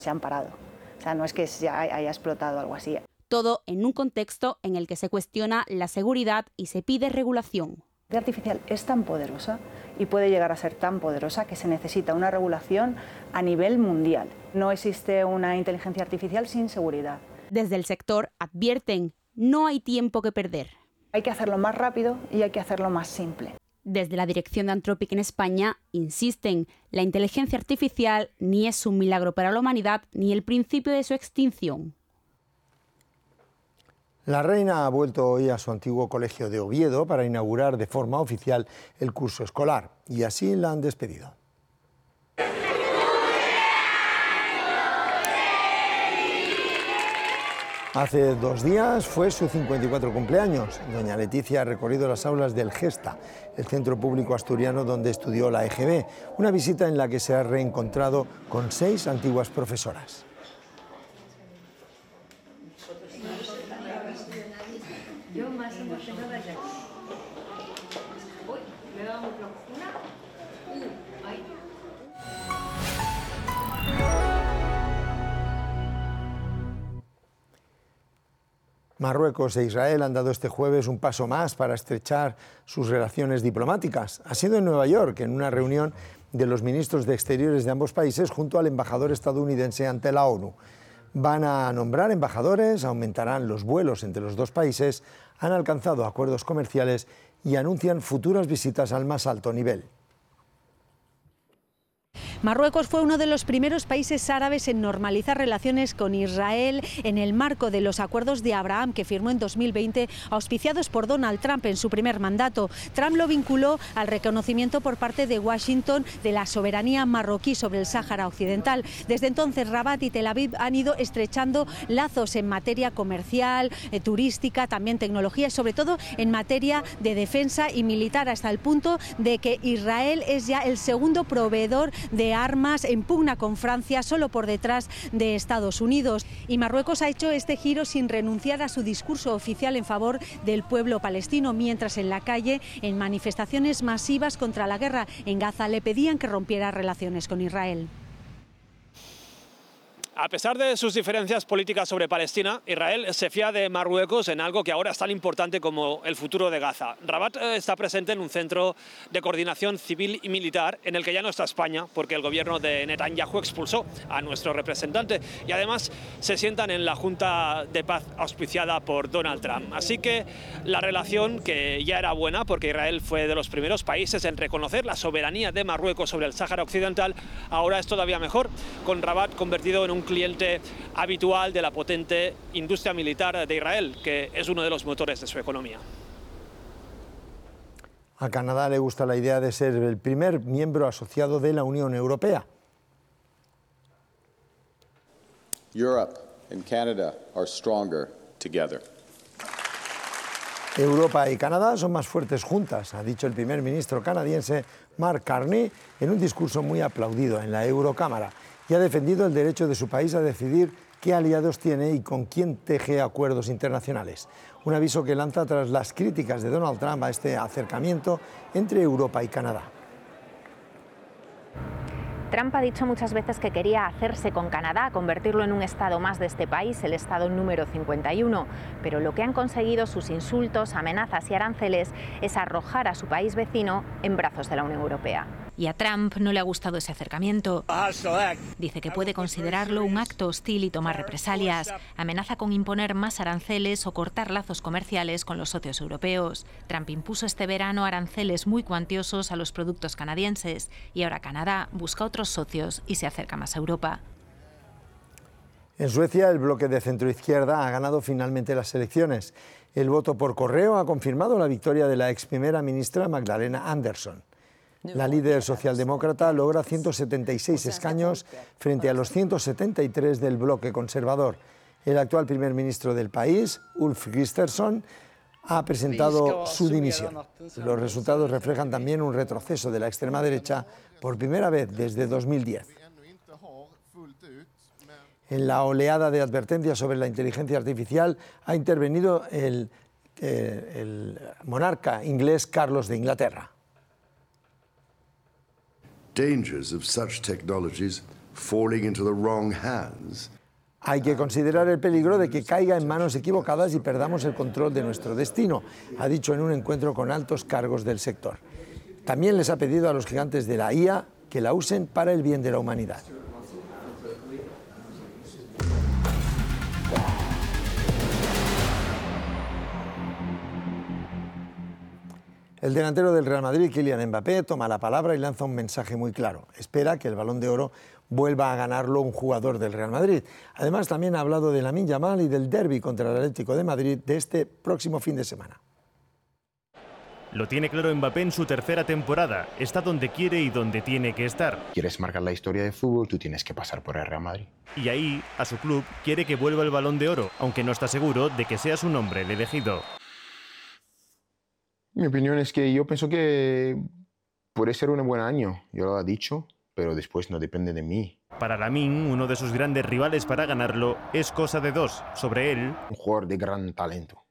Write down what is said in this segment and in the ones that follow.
Se han parado. O sea, no es que se haya explotado algo así. Todo en un contexto en el que se cuestiona la seguridad y se pide regulación. La inteligencia artificial es tan poderosa y puede llegar a ser tan poderosa que se necesita una regulación a nivel mundial. No existe una inteligencia artificial sin seguridad. Desde el sector advierten, no hay tiempo que perder. Hay que hacerlo más rápido y hay que hacerlo más simple. Desde la dirección de Anthropic en España insisten, la inteligencia artificial ni es un milagro para la humanidad ni el principio de su extinción. La reina ha vuelto hoy a su antiguo colegio de Oviedo para inaugurar de forma oficial el curso escolar y así la han despedido. Hace 2 días fue su 54 cumpleaños. Doña Leticia ha recorrido las aulas del Gesta, el centro público asturiano donde estudió la EGB, una visita en la que se ha reencontrado con 6 antiguas profesoras. Marruecos e Israel han dado este jueves un paso más para estrechar sus relaciones diplomáticas. Ha sido en Nueva York, en una reunión de los ministros de Exteriores de ambos países junto al embajador estadounidense ante la ONU. Van a nombrar embajadores, aumentarán los vuelos entre los dos países, han alcanzado acuerdos comerciales y anuncian futuras visitas al más alto nivel. Marruecos fue uno de los primeros países árabes en normalizar relaciones con Israel en el marco de los acuerdos de Abraham que firmó en 2020, auspiciados por Donald Trump en su primer mandato. Trump lo vinculó al reconocimiento por parte de Washington de la soberanía marroquí sobre el Sáhara Occidental. Desde entonces, Rabat y Tel Aviv han ido estrechando lazos en materia comercial, turística, también tecnología y sobre todo en materia de defensa y militar, hasta el punto de que Israel es ya el segundo proveedor de armas en pugna con Francia, solo por detrás de Estados Unidos. Y Marruecos ha hecho este giro sin renunciar a su discurso oficial en favor del pueblo palestino, mientras en la calle, en manifestaciones masivas contra la guerra en Gaza, le pedían que rompiera relaciones con Israel. A pesar de sus diferencias políticas sobre Palestina, Israel se fía de Marruecos en algo que ahora es tan importante como el futuro de Gaza. Rabat está presente en un centro de coordinación civil y militar en el que ya no está España, porque el gobierno de Netanyahu expulsó a nuestro representante, y además se sientan en la Junta de Paz auspiciada por Donald Trump. Así que la relación, que ya era buena porque Israel fue de los primeros países en reconocer la soberanía de Marruecos sobre el Sáhara Occidental, ahora es todavía mejor, con Rabat convertido en un cliente habitual de la potente industria militar de Israel, que es uno de los motores de su economía. A Canadá le gusta la idea de ser el primer miembro asociado de la Unión Europea. Europe and Canada are stronger together. Europa y Canadá son más fuertes juntas, ha dicho el primer ministro canadiense Mark Carney en un discurso muy aplaudido en la Eurocámara, y ha defendido el derecho de su país a decidir qué aliados tiene y con quién teje acuerdos internacionales. Un aviso que lanza tras las críticas de Donald Trump a este acercamiento entre Europa y Canadá. Trump ha dicho muchas veces que quería hacerse con Canadá, convertirlo en un estado más de este país, el estado número 51. Pero lo que han conseguido sus insultos, amenazas y aranceles es arrojar a su país vecino en brazos de la Unión Europea. Y a Trump no le ha gustado ese acercamiento. Dice que puede considerarlo un acto hostil y tomar represalias. Amenaza con imponer más aranceles o cortar lazos comerciales con los socios europeos. Trump impuso este verano aranceles muy cuantiosos a los productos canadienses y ahora Canadá busca otros socios y se acerca más a Europa. En Suecia, el bloque de centroizquierda ha ganado finalmente las elecciones. El voto por correo ha confirmado la victoria de la ex primera ministra Magdalena Andersson. La líder socialdemócrata logra 176 escaños frente a los 173 del bloque conservador. El actual primer ministro del país, Ulf Kristersson, ha presentado su dimisión. Los resultados reflejan también un retroceso de la extrema derecha por primera vez desde 2010. En la oleada de advertencias sobre la inteligencia artificial ha intervenido el monarca inglés Carlos de Inglaterra. Dangers of such technologies falling into the wrong hands. Hay que considerar el peligro de que caiga en manos equivocadas y perdamos el control de nuestro destino, ha dicho en un encuentro con altos cargos del sector. También les ha pedido a los gigantes de la IA que la usen para el bien de la humanidad. El delantero del Real Madrid, Kylian Mbappé, toma la palabra y lanza un mensaje muy claro. Espera que el Balón de Oro vuelva a ganarlo un jugador del Real Madrid. Además, también ha hablado de Lamine Yamal y del derbi contra el Atlético de Madrid de este próximo fin de semana. Lo tiene claro Mbappé en su tercera temporada. Está donde quiere y donde tiene que estar. Quieres marcar la historia de fútbol, tú tienes que pasar por el Real Madrid. Y ahí, a su club, quiere que vuelva el Balón de Oro, aunque no está seguro de que sea su nombre el elegido. Mi opinión es que yo pienso que puede ser un buen año, yo lo he dicho, pero después no depende de mí. Para Lamine, uno de sus grandes rivales para ganarlo, es cosa de dos. Sobre él, un jugador de gran talento,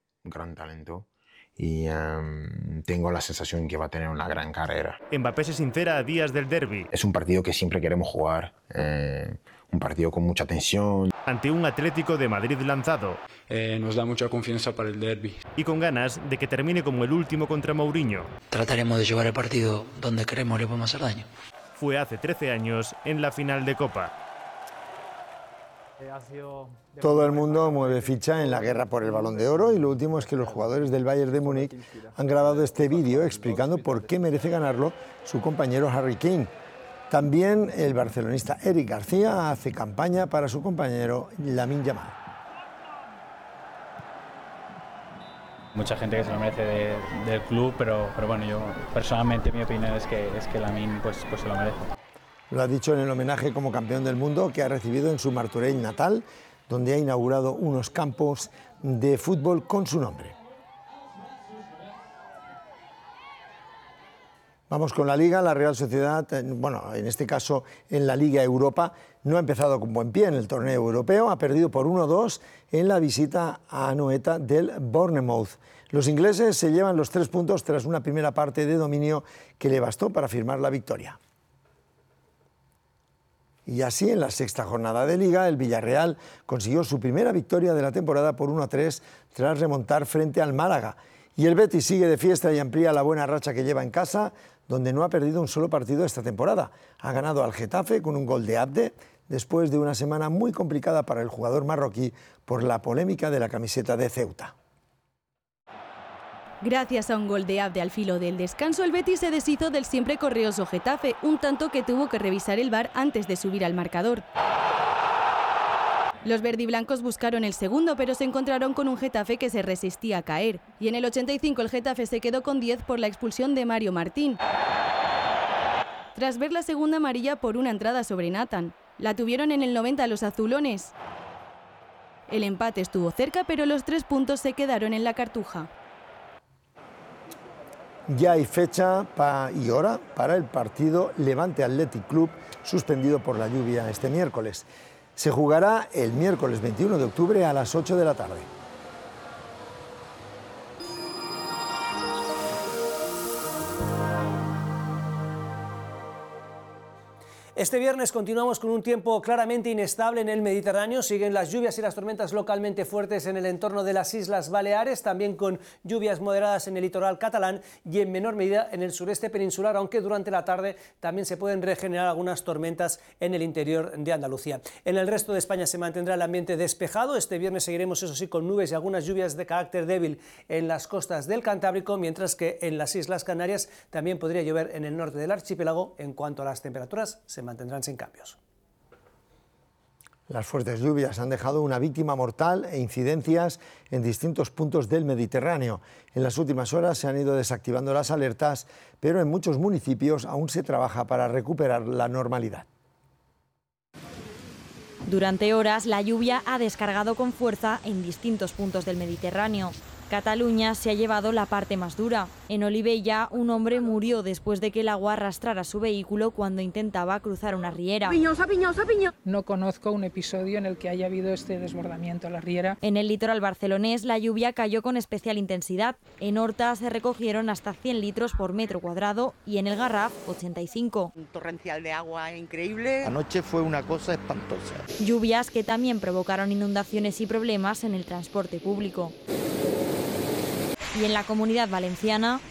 y tengo la sensación que va a tener una gran carrera. Mbappé se sincera a días del derbi. Es un partido que siempre queremos jugar, un partido con mucha tensión. Ante un Atlético de Madrid lanzado. Nos da mucha confianza para el derbi. Y con ganas de que termine como el último contra Mourinho. Trataremos de llevar el partido donde queremos y le podemos hacer daño. Fue hace 13 años en la final de Copa. Todo el mundo mueve ficha en la guerra por el Balón de Oro y lo último es que los jugadores del Bayern de Múnich han grabado este vídeo explicando por qué merece ganarlo su compañero Harry Kane. También el barcelonista Eric García hace campaña para su compañero Lamine Yamal. Mucha gente que se lo merece del club, pero bueno, yo personalmente mi opinión es que Lamine pues se lo merece. Lo ha dicho en el homenaje como campeón del mundo que ha recibido en su Martorell natal, donde ha inaugurado unos campos de fútbol con su nombre. Vamos con la Liga. La Real Sociedad, bueno, en este caso en la Liga Europa, no ha empezado con buen pie en el torneo europeo, ha perdido por 1-2 en la visita a Anoeta del Bournemouth. Los ingleses se llevan los 3 puntos tras una primera parte de dominio que le bastó para firmar la victoria. Y así, en la sexta jornada de Liga, el Villarreal consiguió su primera victoria de la temporada por 1-3 tras remontar frente al Málaga. Y el Betis sigue de fiesta y amplía la buena racha que lleva en casa, donde no ha perdido un solo partido esta temporada. Ha ganado al Getafe con un gol de Abde, después de una semana muy complicada para el jugador marroquí por la polémica de la camiseta de Ceuta. Gracias a un gol de Abde al filo del descanso, el Betis se deshizo del siempre correoso Getafe, un tanto que tuvo que revisar el VAR antes de subir al marcador. Los verdiblancos buscaron el segundo, pero se encontraron con un Getafe que se resistía a caer. Y en el 85 el Getafe se quedó con 10 por la expulsión de Mario Martín, tras ver la segunda amarilla por una entrada sobre Nathan. La tuvieron en el 90 los azulones. El empate estuvo cerca, pero los 3 puntos se quedaron en la Cartuja. Ya hay fecha y hora para el partido Levante Athletic Club, suspendido por la lluvia este miércoles. Se jugará el miércoles 21 de octubre a las 8 de la tarde. Este viernes continuamos con un tiempo claramente inestable en el Mediterráneo. Siguen las lluvias y las tormentas localmente fuertes en el entorno de las Islas Baleares, también con lluvias moderadas en el litoral catalán y en menor medida en el sureste peninsular, aunque durante la tarde también se pueden regenerar algunas tormentas en el interior de Andalucía. En el resto de España se mantendrá el ambiente despejado. Este viernes seguiremos, eso sí, con nubes y algunas lluvias de carácter débil en las costas del Cantábrico, mientras que en las Islas Canarias también podría llover en el norte del archipiélago. En cuanto a las temperaturas, se mantendrán sin cambios. Las fuertes lluvias han dejado una víctima mortal e incidencias en distintos puntos del Mediterráneo. En las últimas horas se han ido desactivando las alertas, pero en muchos municipios aún se trabaja para recuperar la normalidad. Durante horas, la lluvia ha descargado con fuerza en distintos puntos del Mediterráneo. Cataluña se ha llevado la parte más dura. En Olivella, un hombre murió después de que el agua arrastrara su vehículo cuando intentaba cruzar una riera. No conozco un episodio en el que haya habido este desbordamiento a la riera. En el litoral barcelonés, la lluvia cayó con especial intensidad. En Horta se recogieron hasta 100 litros por metro cuadrado y en el Garraf 85. Un torrencial de agua increíble. Anoche fue una cosa espantosa. Lluvias que también provocaron inundaciones y problemas en el transporte público. Y en la Comunidad Valenciana,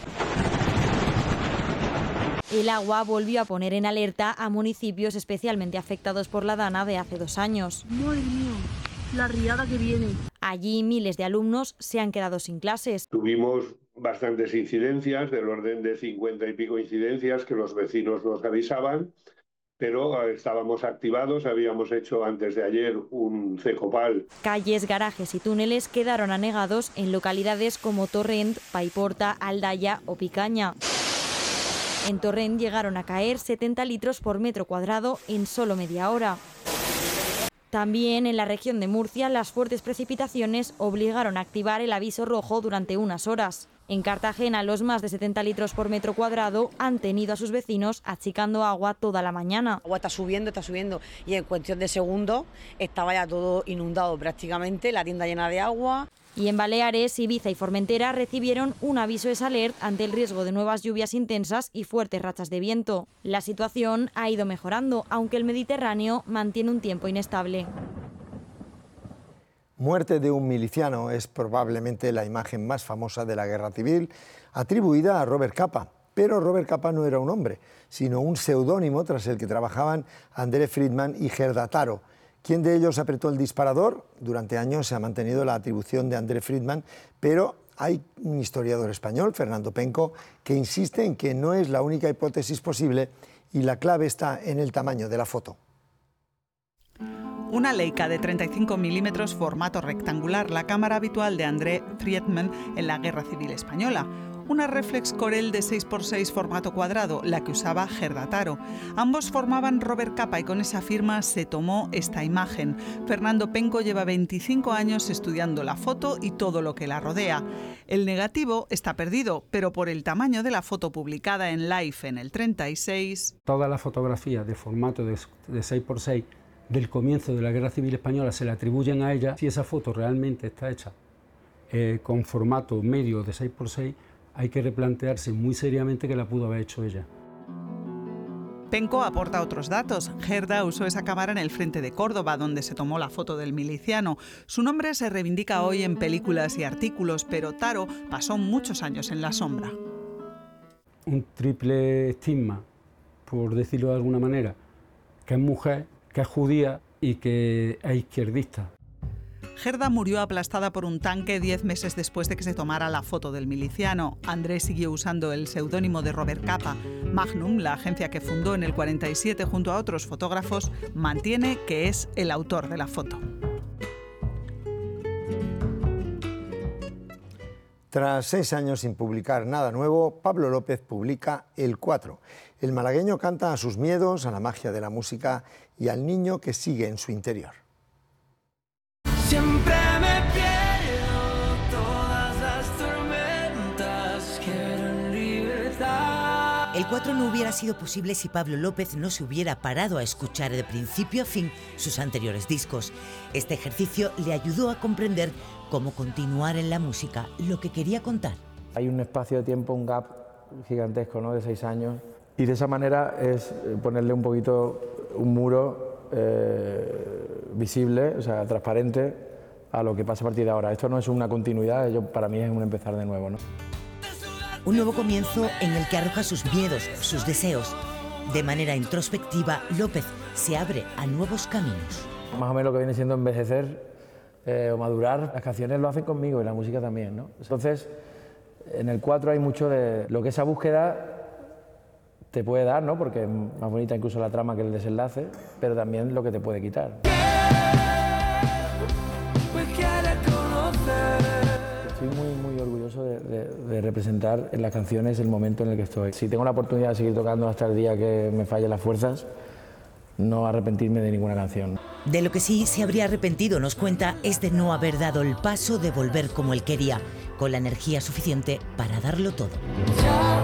el agua volvió a poner en alerta a municipios especialmente afectados por la dana de hace 2 años. Madre mía, la riada que viene. Allí miles de alumnos se han quedado sin clases. Tuvimos bastantes incidencias, del orden de 50 y pico incidencias que los vecinos nos avisaban, pero estábamos activados, habíamos hecho antes de ayer un CECOPAL. Calles, garajes y túneles quedaron anegados en localidades como Torrent, Paiporta, Aldaya o Picaña. En Torrent llegaron a caer 70 litros por metro cuadrado en solo media hora. También en la región de Murcia, las fuertes precipitaciones obligaron a activar el aviso rojo durante unas horas. En Cartagena, los más de 70 litros por metro cuadrado han tenido a sus vecinos achicando agua toda la mañana. El agua está subiendo y en cuestión de segundos estaba ya todo inundado prácticamente, la tienda llena de agua. Y en Baleares, Ibiza y Formentera recibieron un aviso de alert ante el riesgo de nuevas lluvias intensas y fuertes rachas de viento. La situación ha ido mejorando, aunque el Mediterráneo mantiene un tiempo inestable. Muerte de un miliciano es probablemente la imagen más famosa de la Guerra Civil, atribuida a Robert Capa. Pero Robert Capa no era un hombre, sino un seudónimo tras el que trabajaban André Friedman y Gerda Taro. ¿Quién de ellos apretó el disparador? Durante años se ha mantenido la atribución de André Friedman, pero hay un historiador español, Fernando Penco, que insiste en que no es la única hipótesis posible y la clave está en el tamaño de la foto. Una Leica de 35 milímetros formato rectangular, la cámara habitual de André Friedman en la Guerra Civil Española. Una Reflex Corel de 6x6 formato cuadrado, la que usaba Gerda Taro. Ambos formaban Robert Capa y con esa firma se tomó esta imagen. Fernando Penco lleva 25 años estudiando la foto y todo lo que la rodea. El negativo está perdido, pero por el tamaño de la foto publicada en Life en el 36... Toda la fotografía de formato de 6x6 del comienzo de la Guerra Civil Española se le atribuyen a ella. Si esa foto realmente está hecha con formato medio de 6x6, hay que replantearse muy seriamente que la pudo haber hecho ella. Penco aporta otros datos. Gerda usó esa cámara en el frente de Córdoba, donde se tomó la foto del miliciano. Su nombre se reivindica hoy en películas y artículos, pero Taro pasó muchos años en la sombra. Un triple estigma, por decirlo de alguna manera, que es mujer, que es judía y que es izquierdista. Gerda murió aplastada por un tanque 10 meses después de que se tomara la foto del miliciano. André siguió usando el seudónimo de Robert Capa. Magnum, la agencia que fundó en el 47 junto a otros fotógrafos, mantiene que es el autor de la foto. Tras 6 años sin publicar nada nuevo, Pablo López publica El 4. El malagueño canta a sus miedos, a la magia de la música y al niño que sigue en su interior. Siempre me pierdo todas las tormentas, quiero libertad. El 4 no hubiera sido posible si Pablo López no se hubiera parado a escuchar de principio a fin sus anteriores discos. Este ejercicio le ayudó a comprender cómo continuar en la música lo que quería contar. Hay un espacio de tiempo, un gap gigantesco, ¿no?, de 6 años, y de esa manera es ponerle un poquito un muro visible, o sea, transparente a lo que pasa a partir de ahora. Esto no es una continuidad, para mí es un empezar de nuevo, ¿no? Un nuevo comienzo en el que arroja sus miedos, sus deseos. De manera introspectiva, López se abre a nuevos caminos. Más o menos lo que viene siendo envejecer o madurar. Las canciones lo hacen conmigo y la música también, ¿no? Entonces, en el 4 hay mucho de lo que esa búsqueda te puede dar, ¿no?, porque es más bonita incluso la trama que el desenlace, pero también lo que te puede quitar. Estoy muy orgulloso de representar en las canciones el momento en el que estoy. Si tengo la oportunidad de seguir tocando hasta el día que me fallen las fuerzas, no arrepentirme de ninguna canción. De lo que sí se habría arrepentido, nos cuenta, es de no haber dado el paso de volver como él quería, con la energía suficiente para darlo todo.